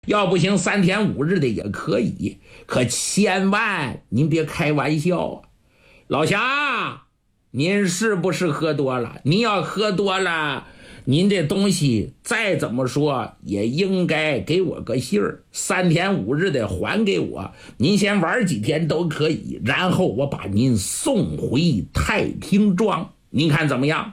要不行3天5日的也可以，可千万您别开玩笑啊。老侠，您是不是喝多了？您要喝多了，您这东西再怎么说也应该给我个信儿，3天5日的还给我，您先玩几天都可以，然后我把您送回太平庄，您看怎么样？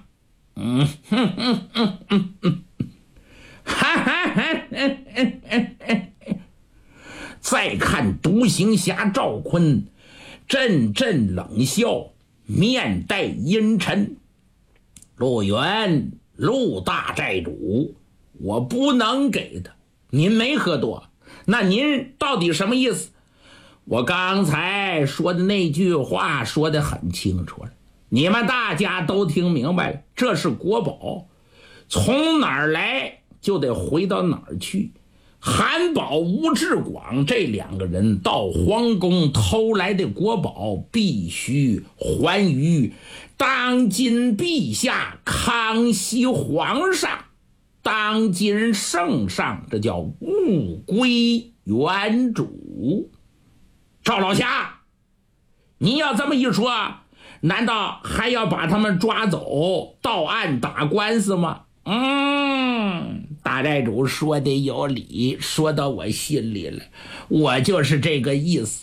再看独行侠赵坤阵阵冷笑，面带阴沉。陆元，陆大寨主，我不能给他。您没喝多，那您到底什么意思？我刚才说的那句话说得很清楚了，你们大家都听明白了，这是国宝，从哪儿来就得回到哪儿去。韩宝、吴志广这2个人到皇宫偷来的国宝，必须还于当今陛下康熙皇上，当今圣上，这叫物归原主。赵老侠，你要这么一说，难道还要把他们抓走到案打官司吗？大寨主说的有理，说到我心里了，我就是这个意思。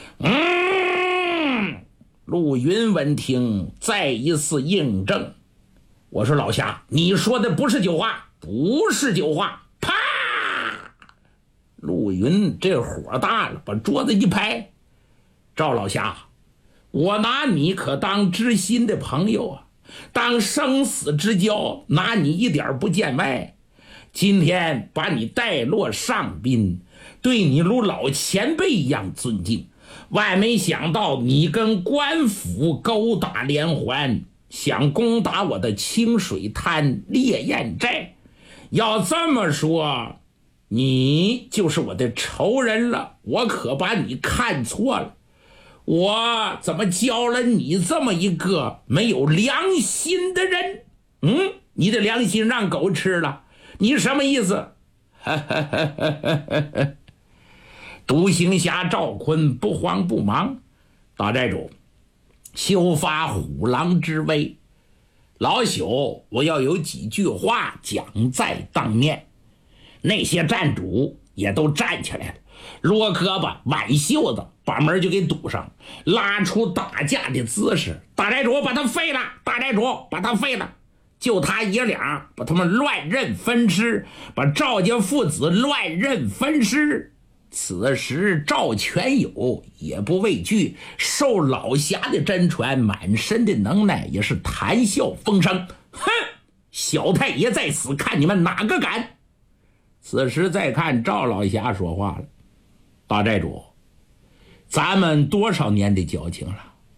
陆云闻听，再一次印证。我说老侠，你说的不是酒话，不是酒话。啪！陆云这火大了，把桌子一拍。赵老侠，我拿你可当知心的朋友啊，当生死之交，拿你一点不见外。今天把你带落上宾，对你如老前辈一样尊敬，万没想到你跟官府勾打连环，想攻打我的清水滩烈焰寨。要这么说，你就是我的仇人了，我可把你看错了。我怎么教了你这么一个没有良心的人？你的良心让狗吃了，你什么意思？独行侠赵坤不慌不忙，大寨主，休发虎狼之威，老朽我要有几句话讲在当面。那些站主也都站起来了，罗胳膊挽袖子，把门就给堵上，拉出打架的姿势。大寨主把他废了，大寨主把他废了，就他爷俩把他们乱刃分尸，把赵家父子乱刃分尸。此时赵全友也不畏惧，受老侠的真传，满身的能耐，也是谈笑风生。哼，小太爷在此，看你们哪个敢！此时再看赵老侠说话了，大寨主，咱们多少年的交情了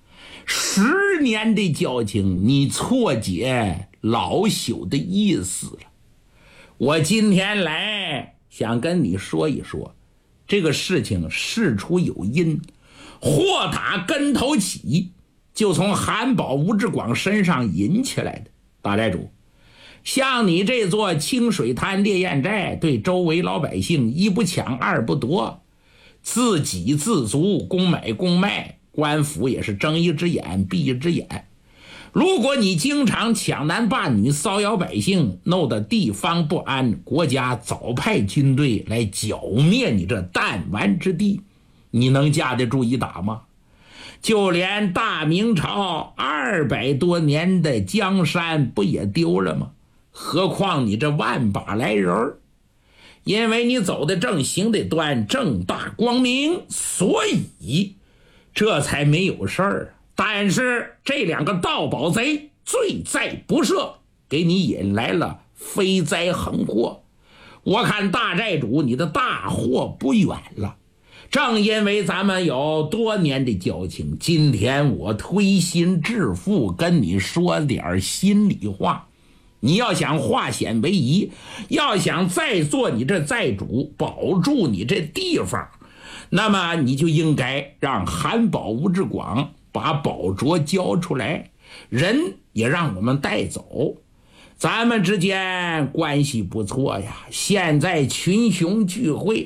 ？10年的交情，你错解老朽的意思了。我今天来想跟你说一说，这个事情事出有因，祸打跟头起，就从韩宝、吴志广身上引起来的。大寨主，像你这座清水滩烈焰寨，对周围老百姓一不抢二不夺，自给自足，公买公卖，官府也是睁一只眼闭一只眼。如果你经常抢男霸女，骚扰百姓，弄得地方不安，国家早派军队来剿灭你这弹丸之地，你能架得住一打吗？就连大明朝200多年的江山不也丢了吗？何况你这万把来人？因为你走的正，行得端，正大光明，所以这才没有事儿。但是这2个盗宝贼罪在不赦，给你引来了飞灾横祸。我看大寨主，你的大祸不远了。正因为咱们有多年的交情，今天我推心置腹跟你说点心里话。你要想化险为夷，要想再做你这寨主，保住你这地方，那么你就应该让韩宝、吴志广把宝镯交出来，人也让我们带走。咱们之间关系不错呀，现在群雄聚会，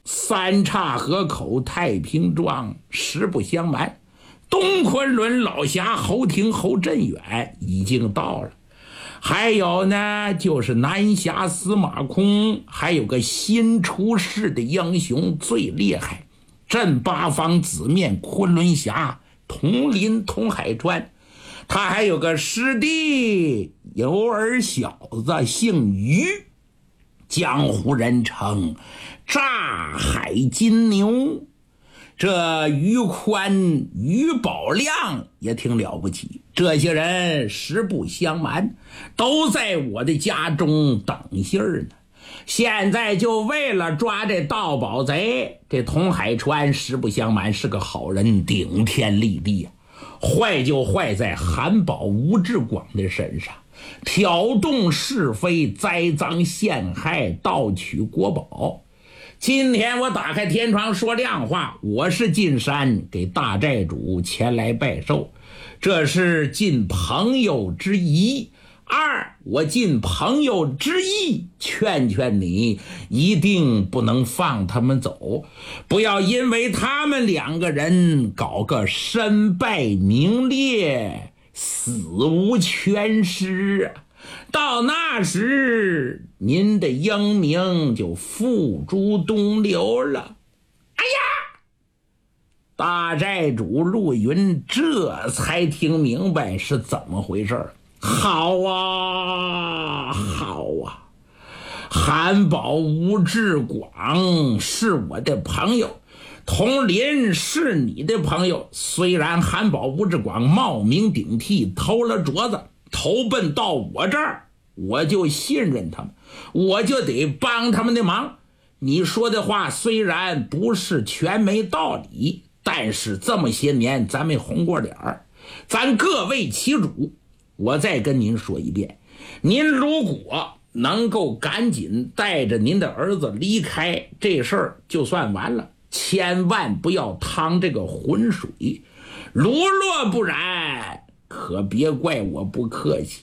三岔河口太平庄，实不相瞒，东昆仑老侠侯廷侯振远已经到了。还有呢，就是南峡司马空，还有个新出世的英雄最厉害，镇八方紫面昆仑侠佟林佟海川。他还有个师弟，有儿小子姓于，江湖人称炸海金牛。这于宽、于宝亮也挺了不起，这些人实不相瞒，都在我的家中等信儿呢。现在就为了抓这盗宝贼，这佟海川实不相瞒是个好人，顶天立地啊。坏就坏在韩宝吴志广的身上，挑动是非，栽赃陷害，盗取国宝。今天我打开天窗说亮话，我是进山给大寨主前来拜寿，这是尽朋友之谊。二，我尽朋友之意，劝劝你一定不能放他们走，不要因为他们两个人搞个身败名裂，死无全尸，到那时您的英名就付诸东流了。哎呀，大寨主陆云这才听明白是怎么回事。好啊，好啊，韩宝吴志广是我的朋友，佟林是你的朋友。虽然韩宝吴志广冒名顶替，偷了镯子，投奔到我这儿，我就信任他们，我就得帮他们的忙。你说的话虽然不是全没道理，但是这么些年咱没红过脸儿，咱各为其主。我再跟您说一遍，您如果能够赶紧带着您的儿子离开，这事儿就算完了，千万不要趟这个浑水，如若不然可别怪我不客气。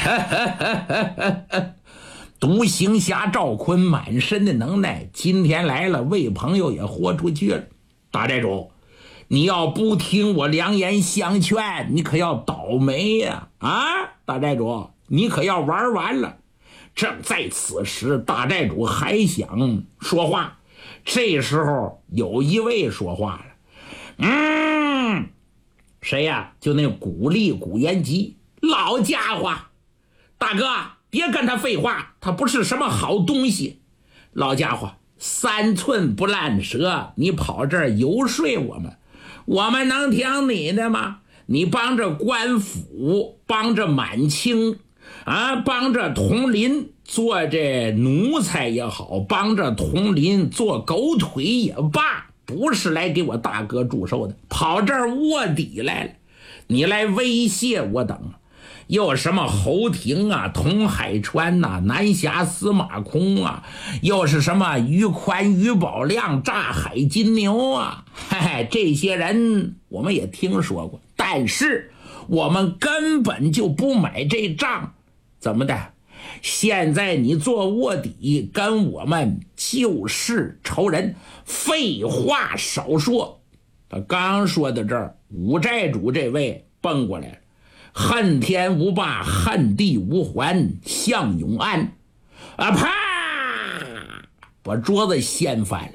独行侠赵坤满身的能耐，今天来了，为朋友也豁出去了。大寨主，你要不听我良言相劝，你可要倒霉呀！大寨主，你可要玩完了。正在此时，大寨主还想说话，这时候有一位说话了。谁呀？就那古力古延吉。老家伙，大哥别跟他废话，他不是什么好东西。老家伙，三寸不烂舌，你跑这儿游说我们能听你的吗？你帮着官府，帮着满清帮着佟林做这奴才也好，帮着佟林做狗腿也罢，不是来给我大哥祝寿的，跑这儿卧底来了，你来威胁我等。又什么侯廷啊、佟海川啊、南峡司马空啊，又是什么于宽、于宝亮、炸海金牛啊，这些人我们也听说过，但是我们根本就不买这账。怎么的？现在你做卧底，跟我们就是仇人？废话少说。他刚说到这儿，五寨主这位蹦过来了。恨天无霸，恨地无还，向永安啪，把桌子掀翻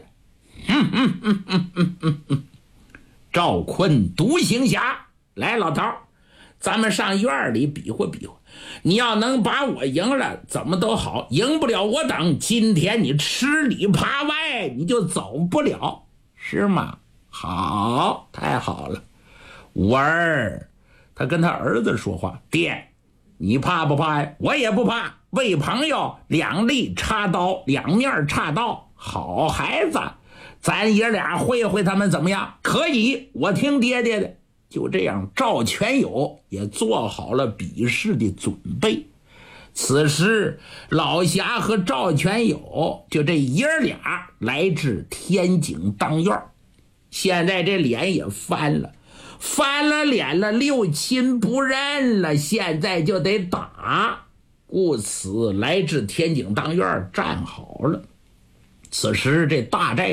了。赵坤独行侠，来老头，咱们上院里比划比划，你要能把我赢了怎么都好，赢不了我等今天你吃里扒外你就走不了，是吗？好，太好了。五儿他跟他儿子说话，爹你怕不怕呀？我也不怕，为朋友两肋插刀，两面插刀，好孩子，咱爷俩会会他们怎么样？可以，我听爹爹的。就这样，赵全友也做好了比试的准备。此时老侠和赵全友就这爷俩来至天井当院，现在这脸也翻了脸了，六亲不认了，现在就得打，故此来至天井当院站好了。此时这大寨